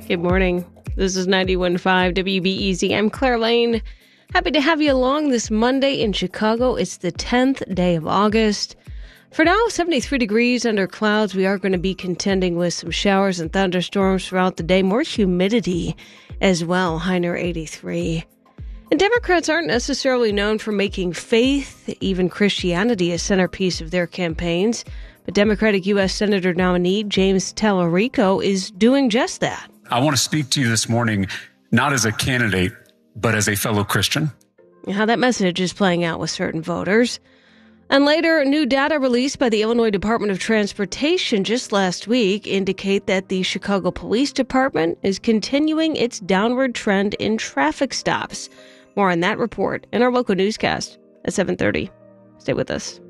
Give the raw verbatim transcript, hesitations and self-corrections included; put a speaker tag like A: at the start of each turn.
A: Good morning. This is ninety-one point five W B E Z. I'm Claire Lane. Happy to have you along this Monday in Chicago. It's the tenth day of August. For now, seventy-three degrees under clouds. We are going to be contending with some showers and thunderstorms throughout the day. More humidity as well, high near eighty-three. And Democrats aren't necessarily known for making faith, even Christianity, a centerpiece of their campaigns. But Democratic U S Senator nominee James Tallarico is doing just that.
B: I want to speak to you this morning, not as a candidate, but as a fellow Christian.
A: How that message is playing out with certain voters. And later, new data released by the Illinois Department of Transportation just last week indicate that the Chicago Police Department is continuing its downward trend in traffic stops. More on that report in our local newscast at seven thirty. Stay with us.